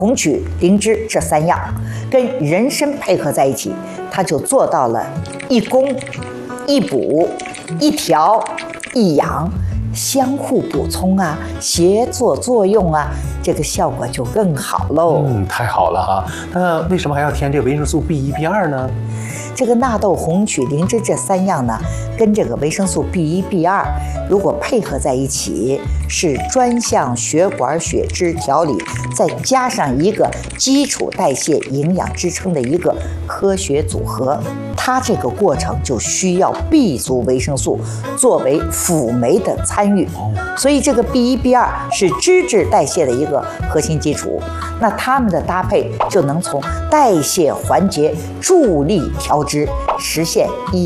红曲、灵芝这3样跟人参配合在一起，它就做到了一攻、一补、一调、一养，相互补充啊，协作作用啊，这个效果就更好喽。 太好了哈。那为什么还要添这个维生素 B1、B2呢？ 这个纳豆、红曲、灵芝这3样呢，跟这个维生素 B1、B2如果配合在一起，是专项血管血脂调理，再加上一个基础代谢营养支撑的一个科学组合。它这个过程就需要 B 族维生素作为辅酶的参与，所以这个 B1、B2是脂质代谢的一个核心基础。那它们的搭配就能从代谢环节助力调脂，实现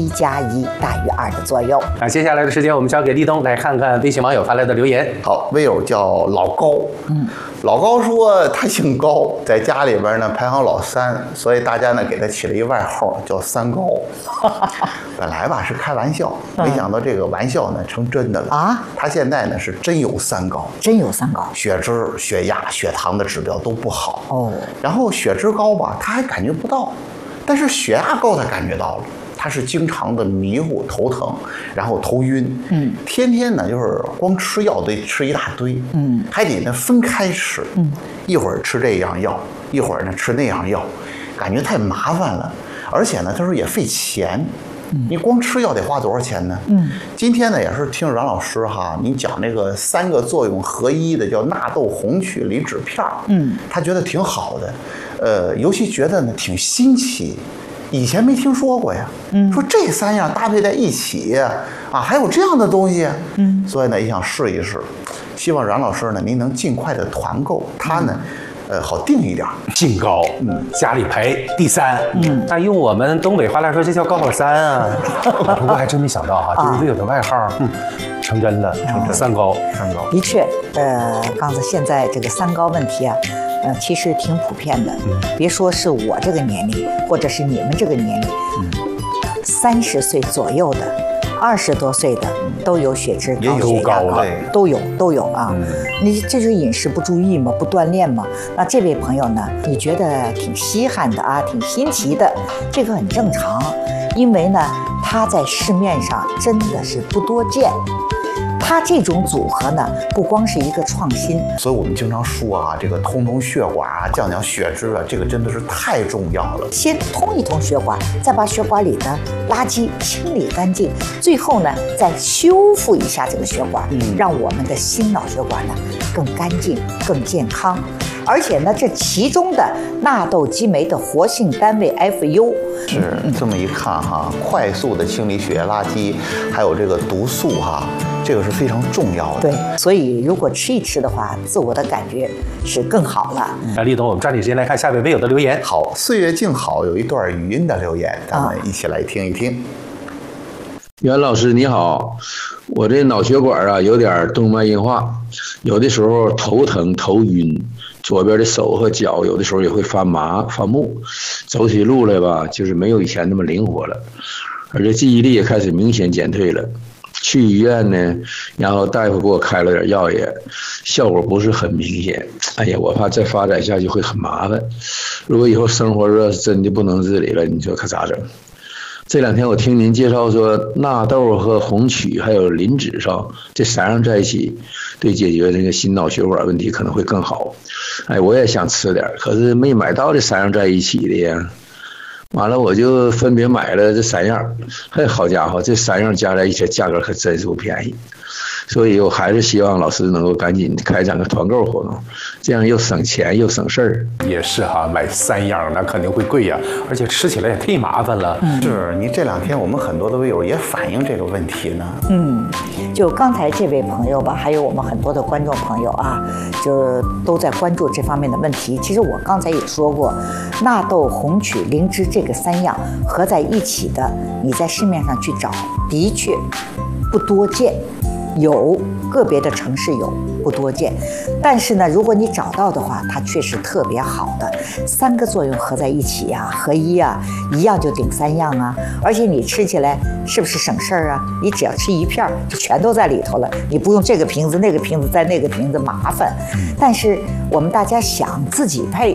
1+1大于2的作用。 那接下来的时间，我们交给立冬来看看微信网友发来的留言。 好，微友叫老高，老高说他姓高，在家里边呢排行老3，所以大家呢给他起了一外号叫3高。本来吧是开玩笑，没想到这个玩笑呢成真的了啊！他现在呢是真有3高， 真有3高， 血脂、血压、血糖的指标都不好哦。 然后血脂高吧，他还感觉不到，但是血压高他感觉到了。他是经常的迷糊、头疼，然后头晕，天天呢就是光吃药得吃一大堆，还得呢分开吃，一会儿吃这样药，一会儿呢吃那样药，感觉太麻烦了，而且呢他说也费钱。你光吃药得花多少钱呢？今天呢也是听阮老师哈，你讲那个3个作用合一的叫纳豆、红曲、离脂片，他觉得挺好的，尤其觉得呢挺新奇。以前没听说过呀，说这3样搭配在一起啊，还有这样的东西，所以呢也想试一试，希望阮老师呢您能尽快的团购，他呢，好定一点。 姓高，家里排第3，那用我们东北话来说，这叫高考3啊。不过还真没想到哈，就是微友的外号，成真了，成3高，3高。 的确，刚子现在这个3高问题啊。其实挺普遍的，别说是我这个年龄，或者是你们这个年龄，30岁左右的，20多岁的都有血脂高、血压高，都有啊。你这就是饮食不注意嘛，不锻炼嘛。那这位朋友呢，你觉得挺稀罕的啊，挺新奇的，这个很正常，因为呢，它在市面上真的是不多见。它这种组合呢，不光是一个创新， 所以我们经常说啊，这个通血管啊，降血脂啊，这个真的是太重要了。 先通一通血管，再把血管里的垃圾清理干净，最后呢，再修复一下这个血管，让我们的心脑血管呢更干净、更健康。而且呢，这其中的纳豆激酶的活性单位 FU 是这么一看哈，快速的清理血液垃圾，还有这个毒素哈，这个是非常重要的。 对，所以如果吃一吃的话，自我的感觉是更好了。 那立冬，我们抓紧时间来看下位微友的留言。 好，岁月静好有一段语音的留言，咱们一起来听一听。 袁老师你好，我这脑血管啊有点动脉硬化，有的时候头疼头晕，左边的手和脚有的时候也会发麻发木，走起路来吧就是没有以前那么灵活了，而且记忆力也开始明显减退了。去医院呢，然后大夫给我开了点药也效果不是很明显。哎呀，我怕再发展下去会很麻烦，如果以后生活要是真的不能自理了，你说可咋整？这2天我听您介绍说纳豆和红曲还有磷脂上这3样在一起，对解决这个心脑血管问题可能会更好。哎，我也想吃点，可是没买到这3样在一起的呀。完了我就分别买了这3样，嘿，好家伙，这3样加在一起价格可真是不便宜。所以我还是希望老师能够赶紧开展个团购活动，这样又省钱又省事儿。 也是哈，买3样那肯定会贵呀，而且吃起来也忒麻烦了。 是你这2天我们很多的微友也反映这个问题呢。 就刚才这位朋友吧，还有我们很多的观众朋友啊，就都在关注这方面的问题。其实我刚才也说过，纳豆、红曲、灵芝这个3样合在一起的，你在市面上去找，的确不多见。 有个别的城市有，不多见。但是呢，如果你找到的话，它确实特别好的，3个作用合在一起呀，合一啊，一样就顶3样啊。而且你吃起来是不是省事儿啊？你只要吃1片，就全都在里头了，你不用这个瓶子那个瓶子在那个瓶子麻烦。但是我们大家想自己配。